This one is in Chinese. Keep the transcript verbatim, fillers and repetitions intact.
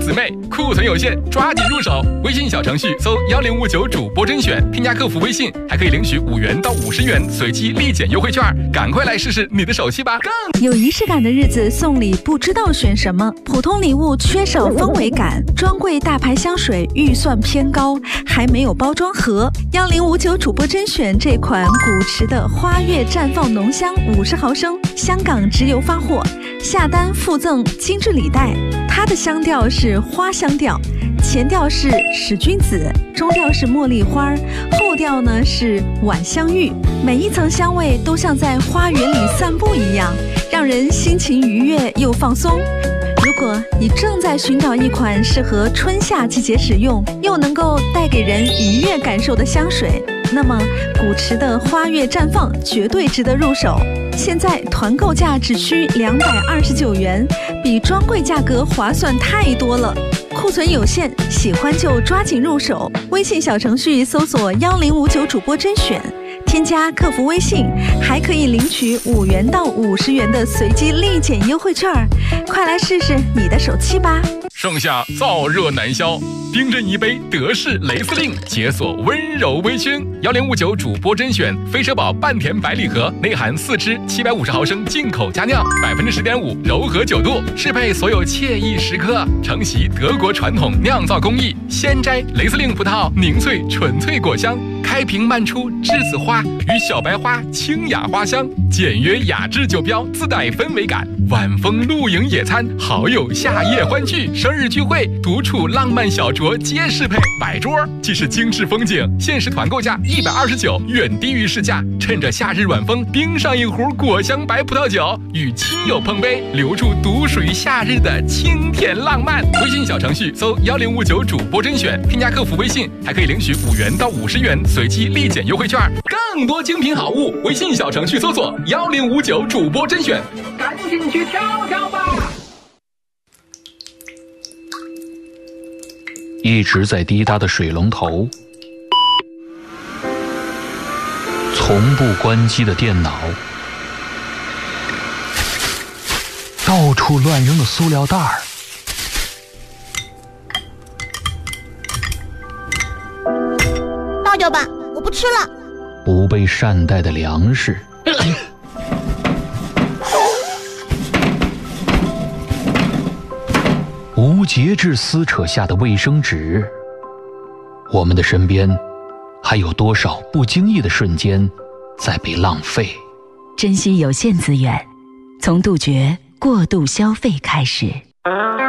姊妹，库存有限，抓紧入手。微信小程序搜幺零五九主播甄选，添加客服微信，还可以领取五元到五十元随机立减优惠券。赶快来试试你的手气吧！ 有仪式感的日子送礼不知道选什么，普通礼物缺少氛围感，专柜大牌香水预算偏高，还没有包装盒。幺零五九主播甄选这款古驰的花月绽放浓香五十毫升，香港直邮发货，下单附赠精致礼袋。它的香调是花香调，前调是使君子，中调是茉莉花，后调呢是晚香玉。每一层香味都像在花园里散步一样，让人心情愉悦又放松。如果你正在寻找一款适合春夏季节使用，又能够带给人愉悦感受的香水，那么古驰的花月绽放绝对值得入手。现在团购价只需两百二十九元，比专柜价格划算太多了。库存有限，喜欢就抓紧入手。微信小程序搜索幺零五九主播甄选，添加客服微信，还可以领取五元到五十元的随机立减优惠券。快来试试你的手气吧！ 盛夏燥热难消，冰镇一杯德式雷司令，解锁温柔微醺。幺零五九主播甄选飞车宝半甜百里盒，内含四支七百五十毫升进口佳酿，百分之十点五柔和酒度，适配所有惬意时刻。承袭德国传统酿造工艺，鲜摘雷司令葡萄凝萃纯粹果香，开瓶漫出栀子花与小白花清雅花香，简约雅致酒标自带氛围感。晚风露营野餐，好友夏夜欢聚，生日聚会，独处浪漫小酌皆适配。摆桌既是精致风景，限时团购价一百二十九，远低于市价。趁着夏日晚风，冰上一壶果香白葡萄酒，与亲友碰杯，留住独属于夏日的清甜浪漫。微信小程序搜幺零五九主播甄选，添加客服微信，还可以领取五元到五十元随机立减优惠券。更多精品好物，微信小程序搜索幺零五九主播甄选，赶紧去挑挑吧！ 一直在滴答的水龙头，从不关机的电脑，到处乱扔的塑料袋儿， 倒掉吧，我不吃了。 不被善待的粮食，无节制撕扯下的卫生纸，我们的身边还有多少不经意的瞬间在被浪费？ 珍惜有限资源，从杜绝过度消费开始。